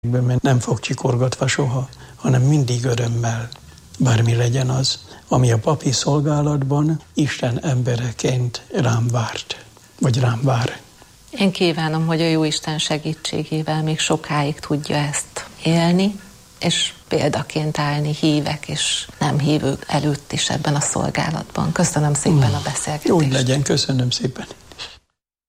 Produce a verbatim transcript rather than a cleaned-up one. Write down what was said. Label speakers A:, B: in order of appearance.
A: mert nem fog csikorgatva soha, hanem mindig örömmel, bármi legyen az, ami a papi szolgálatban Isten embereként rám várt, vagy rám vár.
B: Én kívánom, hogy a Jóisten segítségével még sokáig tudja ezt élni, és példaként állni hívek és nem hívők előtt is ebben a szolgálatban. Köszönöm szépen a beszélgetést.
A: Úgy legyen, köszönöm szépen.